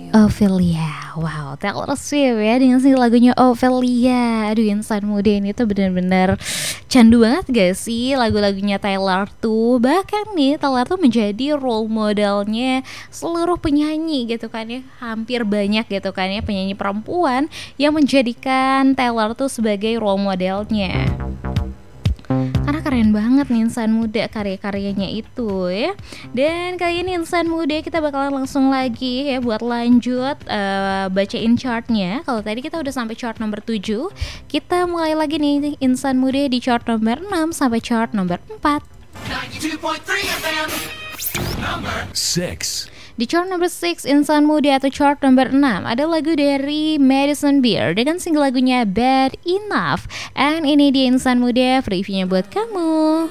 Ophelia, wow, Taylor Swift ya dengan single lagunya Ophelia. Aduh, insan muda ini tuh bener-bener candu banget gak sih lagu-lagunya Taylor tuh. Bahkan nih Taylor tuh menjadi role modelnya seluruh penyanyi gitu kan ya. Hampir banyak gitu kan ya penyanyi perempuan yang menjadikan Taylor tuh sebagai role modelnya. Karena keren banget nih insan muda karya-karyanya itu ya. Dan kali ini insan muda kita bakalan langsung lagi ya buat lanjut bacain chartnya. Kalau tadi kita udah sampai chart nomor 7, kita mulai lagi nih insan muda di chart nomor 6 sampai chart nomor 4. 92.3 FM. Number 6. Di chart number 6 insan muda atau chart number 6 ada lagu dari Madison Beer dengan single lagunya Bad Enough. And ini dia insan muda previewnya buat kamu.